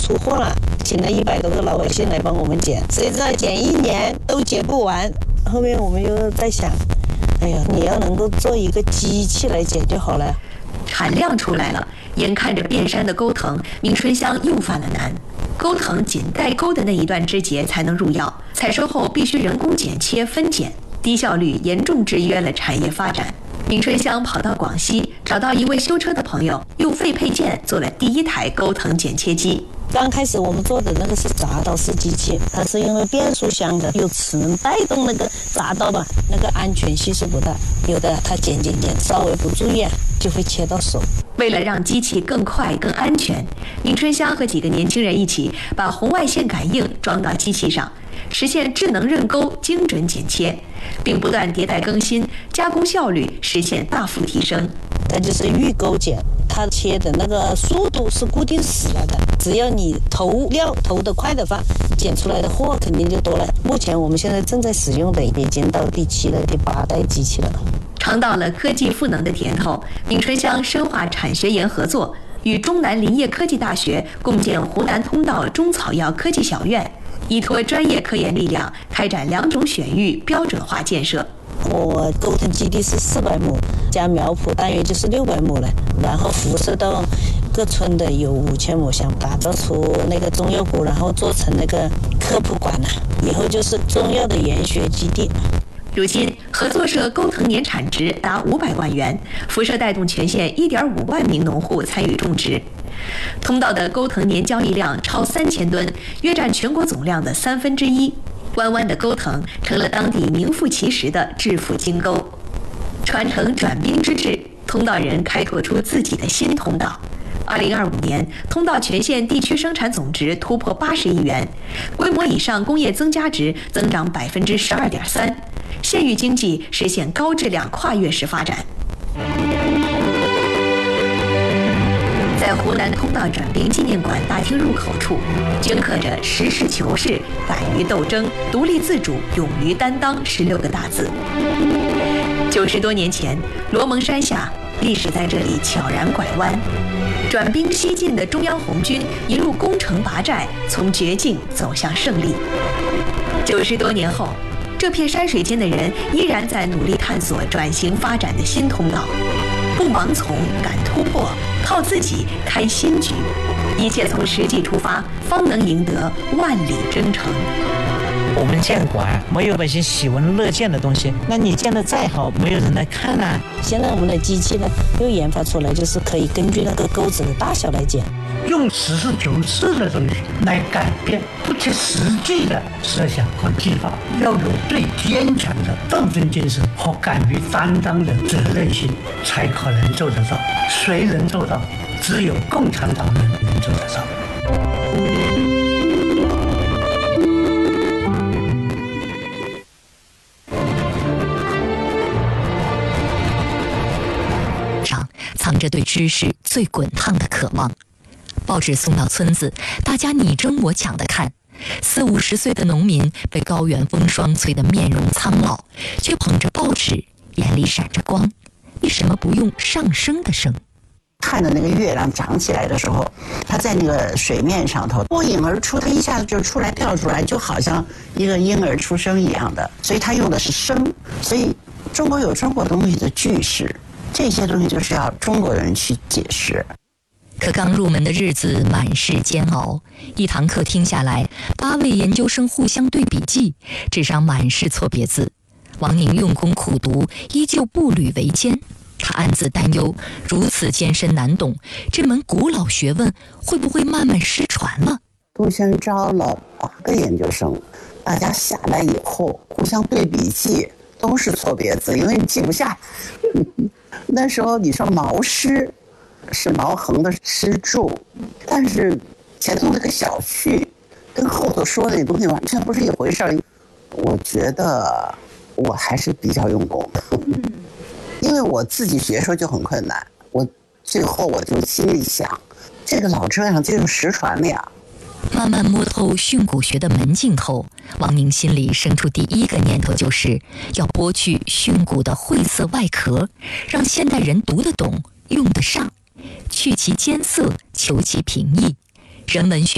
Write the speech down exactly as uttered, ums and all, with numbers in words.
出货了，请了一百多个老百姓来帮我们剪，谁知道剪一年都剪不完。后面我们又在想，哎呀，你要能够做一个机器来剪就好了。 产量出来了，眼看着遍山的钩藤，闵春香又犯了难。钩藤仅带钩的那一段枝节才能入药，采收后必须人工剪切分拣，低效率严重制约了产业发展。闵春香跑到广西，找到一位修车的朋友，用废配件做了第一台钩藤剪切机。 刚开始我们做的那个是铡刀式机器，它是因为变速箱的有齿能带动那个铡刀吧，那个安全系数不大，有的它剪剪剪稍微不注意啊，就会切到手。 为了让机器更快更安全，闵春香和几个年轻人一起把红外线感应装到机器上，实现智能刃钩精准剪切，并不断迭代更新，加工效率实现大幅提升。 它就是预钩剪，它切的那个速度是固定死了的，只要你投料投得快的话，剪出来的货肯定就多了。目前我们现在正在使用的已经到第七代第八代机器了。 尝到了科技赋能的甜头，闵春香深化产学研合作，与中南林业科技大学共建湖南通道中草药科技小院，依托专业科研力量，开展两种选育标准化建设。 我钩藤基地是四百亩，加苗圃大约就是六百亩了，然后辐射到各村的有五千亩，想打造出那个中药股，然后做成那个科普馆了，以后就是中药的研学基地。 如今，合作社钩藤年产值达五百万元，辐射带动全县一点五万名农户参与种植。通道的钩藤年交易量超三千吨，约占全国总量的三分之一。弯弯的钩藤成了当地名副其实的致富金钩。传承转兵之志，通道人开拓出自己的新通道。二零二五年，通道全县地区生产总值突破八十亿元，规模以上工业增加值增长百分之十二点三，县域经济实现高质量跨越式发展。在湖南通道转兵纪念馆大厅入口处，镌刻着“实事求是、敢于斗争、独立自主、勇于担当”十六个大字。九十多年前，罗蒙山下，历史在这里悄然拐弯。转兵西进的中央红军一路攻城拔寨，从绝境走向胜利。九十多年后，这片山水间的人依然在努力探索转型发展的新通道，不盲从，敢突破，靠自己开新局，一切从实际出发，方能赢得万里征程。 我们建馆没有百姓喜闻乐见的东西，那你建的再好，没有人来看啊。 现在我们的机器呢，又研发出来，就是可以根据那个钩子的大小来剪， 用实事求是的东西来改变不切实际的设想和计划，要有最坚强的斗争精神和敢于担当的责任心，才可能做得到。谁能做到？只有共产党人能做得到。 藏着对知识最滚烫的渴望。报纸送到村子，大家你争我抢的看。四五十岁的农民被高原风霜催得面容苍老，却捧着报纸，眼里闪着光。为什么不用上升的升？ 看着那个月亮长起来的时候，它在那个水面上头脱颖而出，它一下子就出来跳出来，就好像一个婴儿出生一样的。所以它用的是升，所以中国有中国东西的句式。这些东西就是要中国人去解释。 可刚入门的日子满是煎熬，一堂课听下来，八位研究生互相对笔记，纸上满是错别字。王宁用功苦读，依旧步履维艰。他暗自担忧，如此艰深难懂，这门古老学问会不会慢慢失传了？ 杜先招了八个研究生，大家下来以后互相对笔记，都是错别字，因为你记不下。那时候你说毛诗是毛横的诗注，但是前头那个小序跟后头说的那东西完全不是一回事儿。我觉得我还是比较用功的，因为我自己学的时候就很困难，我最后我就心里想，这个老这样就实传了呀。 慢慢摸透训诂学的门径后，王宁心里生出第一个念头，就是要剥去训诂的晦涩外壳，让现代人读得懂、用得上，去其艰涩，求其平易。人文学